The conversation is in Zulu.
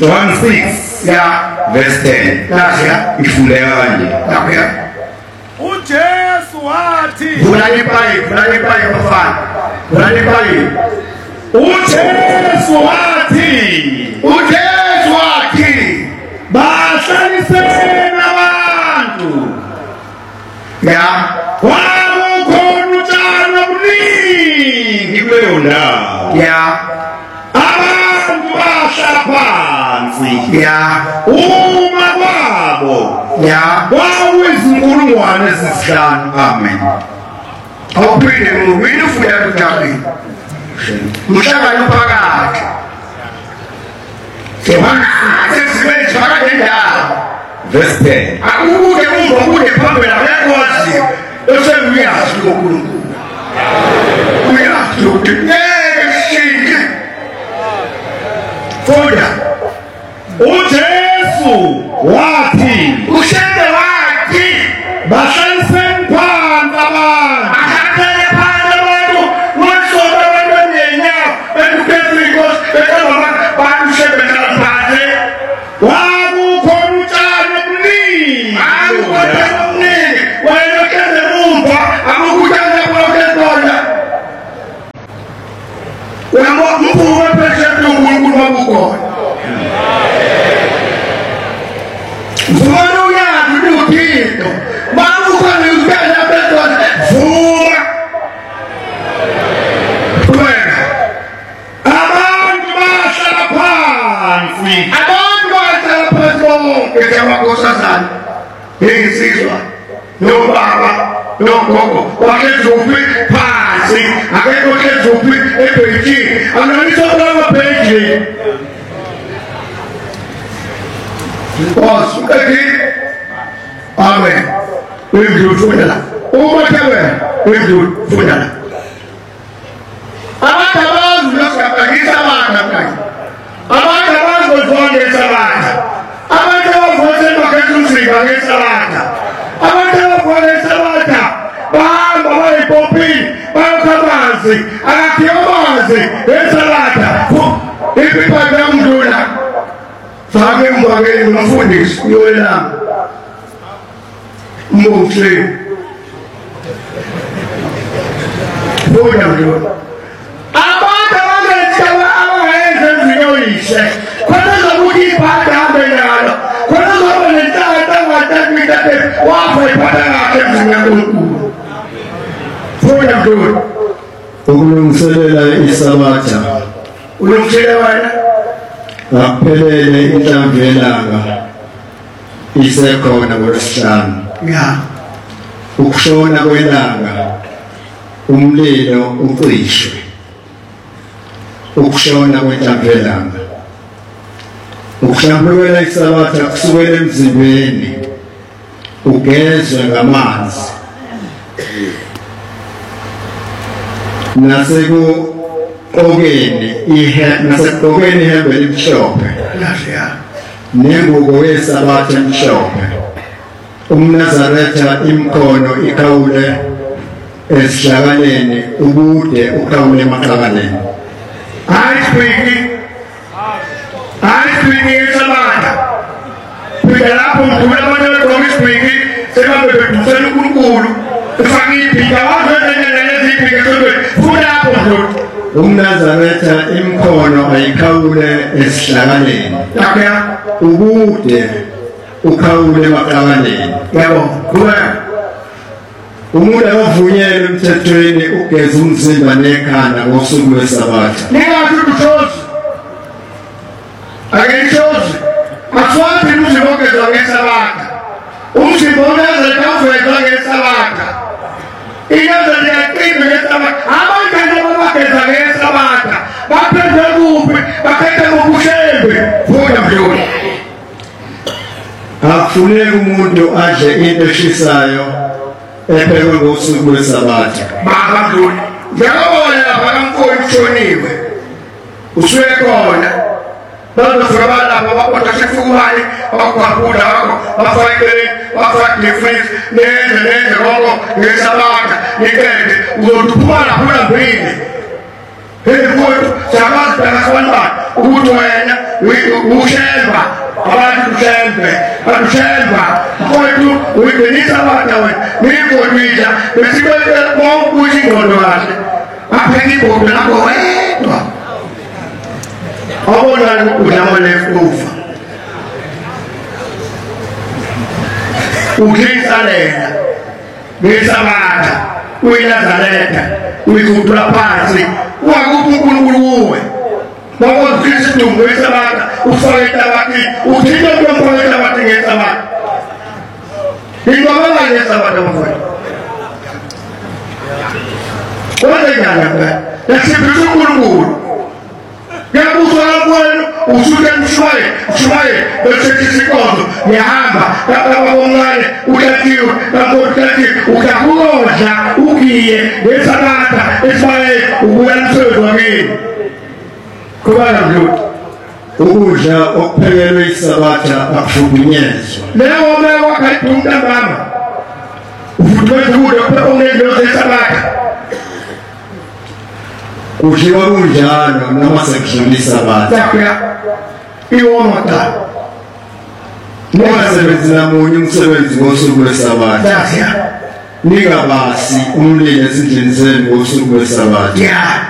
John 6 verse 10 ifundeka kanje. uJesu wathi Vulani payi mfana. uJesu wathi bahlalisene abantu kwakukhona utshani obuningi kuleyo ndawo abantu bahlala phansi uma kwabo kwakuyizinkulungwane eziyisihlanu. Amen. Awuphinde ngwini ufunda kuthini. Mhlangano phakathi. Sesibenzi phakathi ndawo. Verse 10. Akubuke umvuke phambili akwazi. Esemuyazi uNkulunkulu. Uyazi ukuthi ngeke Funda. uJesu wathi Ushende wathi bahlalisene phansi abantu akhathele phansi abantu ngosuku lwenyenyawo enkethikos ekaba banushebe phansi kwakukhona utshani obuningi wena keze umva akukuthatha kwakona wena mfuwe phezulu uNkulunkulu wabukhona Vuma uyazi uthixo bakukhona ukuphela phezulu vuma wena abantu bahlala phansi bonke amakosazana yeyisizwa nobaba nogogo wakezuphi phansi akekho kezuphi ebhejini anganisokulababhejini Amen. We do fundala. Umatewe. We do fundala. Abantu lokakagisa abana kanye. Abantu bazozondeza abana. Abantu bazoze bakhethusiga ngesabata. Abantu bazoze abana. Bahamba bayipopini, bayakhabazi, akathiyobazi ngesabata. Ipipha yamdula. Fake mbakeni umfundisi uyolanga. Mostly. Funda mjona. Abantu abayenza eziyoyishe. Kwenza ukuthi iphatha hambe nalo. Kwenza ukuthi nentata ngatatwikate wafa iphatha yakhe ezinkulunkulu. Funda mjona. Ukulungiselela isabatha. Ulungiselela wena? Akuphelele inhlamvu yelanga isekhona ngolwesihlanu. Ukushona kwelanga umlilo ucishwe. Ukushona kwenhlamvu yelanga. Ukuhlambulula isabatha kusukela emzimbeni ugezwe ngamanzi. Nasekugqokeni ihembe elimhlophe. Nengubo yesabatha emhlophe. Umnazaretha imkhono ikhawule esihlakaleni ubude ukhawule emaqakaleni. Ayiswiki yesabatha. Phela lapho mkhulu abantu begqoka iswiki sebabebedusela uNkulunkulu. Ufake ibhika wazenelezibhika esodweni. Funda lapho mkhulu. Umnazaretha imkhono ayikhawule esihlakaleni. Ubude ukhawule emaqakaleni. Yabo, kuba umuntu akavunyelwe emthethweni ugeza umzimba nekhanda ngosuku lwesabatha. ningathi uthozi. Akentozi. Maswathi umzimba ogezwa ngesabatha. Umzimba unazaretha ugezwa ngesabatha. Inyaza liyaqina ngesabatha. Abantwana babageza ngesabatha. Baphethe kuphi? Baphethe ngobushembe. Funda mjona. Akufuneki umuntu adle into eshisayo ephekwe ngosuku lwesabatha. Baba mjona. Ngiyabona lapha kamfuni kushoniwe. Usuke khona. Bazofika balapha bakhona sefukwane, bakwapula bakho, bafayekele, bafake nefreeze, nenze konke ngesabatha, nikende, uzothuma lapha ulambile. Hey mfowethu, siyakwazi phela abantu ukuthi wena ushelva abantu ushelva kodwa uyinisa abantu nikodwija besibeke bonke ingondo kahle apheka ibodo lapho wedwa abona ukudla leftover ukhisalela ngesabatha uyiNazaretha uyikutula phansi wakuphi uNkulunkulu kuwe bakwazi Kristu ngesabatha ufake etabathi uthina kwemfaka etabathi ngesabatha ingabala ngesabatha mfowethu kodwa nasiphiza uNkulunkulu ngiyabuzwa kwenu usuke mshwaye bese isikolo ngihamba babongane ulathiwe bakohlathi ukahodla ukiye ngesabatha esibaye ubuya msezwa kimi kuba ngilutho ukudla okuphekelwe isabatha akufudunyezwa leyo meko akayiphumta mama ufutwe ukudla ongendoze isabatha kudliwa kunjalo noma sekudlula isabatha iwomota ungasebenzi namunye umsebenzi ngosuku lwesabatha ningabasi umlilo esindlini senu ngosuku lwesabatha